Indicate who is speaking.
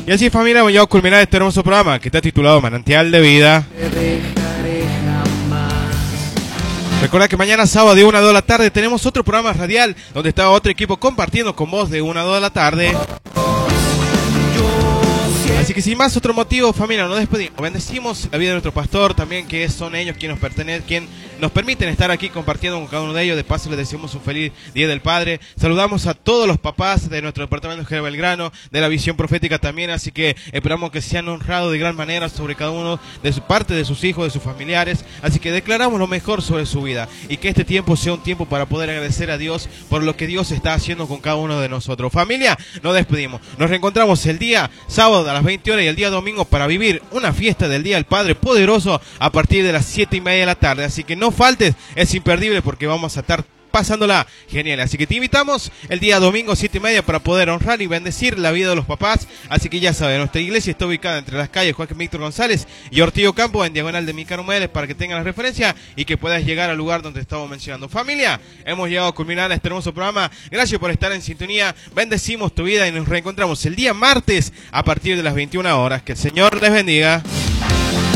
Speaker 1: Y así, familia, hemos llegado a culminar este hermoso programa que está titulado Manantial de Vida. Recuerda que mañana sábado de 1 a 2 de la tarde tenemos otro programa radial donde está otro equipo compartiendo con vos de 1 a 2 de la tarde. Así que sin más otro motivo, familia, nos despedimos. Bendecimos la vida de nuestro pastor también, que son ellos quienes nos permiten estar aquí compartiendo con cada uno de ellos. De paso les deseamos un feliz Día del Padre. Saludamos a todos los papás de nuestro departamento de Belgrano, de la Visión Profética también, así que esperamos que sean honrados de gran manera sobre cada uno de su parte, de sus hijos, de sus familiares. Así que declaramos lo mejor sobre su vida y que este tiempo sea un tiempo para poder agradecer a Dios por lo que Dios está haciendo con cada uno de nosotros. Familia, nos despedimos. Nos reencontramos el día sábado a las 20 horas y el día domingo para vivir una fiesta del Día del Padre Poderoso a partir de las 7:30 de la tarde. Así que no faltes, es imperdible porque vamos a estar pasándola genial. Así que te invitamos el día domingo 7:30 para poder honrar y bendecir la vida de los papás. Así que ya saben, nuestra iglesia está ubicada entre las calles Joaquín Víctor González y Ortillo Campo, en diagonal de Micaro Modeles, para que tengan la referencia y que puedas llegar al lugar donde estamos mencionando. Familia, hemos llegado a culminar este hermoso programa. Gracias por estar en sintonía. Bendecimos tu vida y nos reencontramos el día martes a partir de las 21 horas. Que el Señor les bendiga.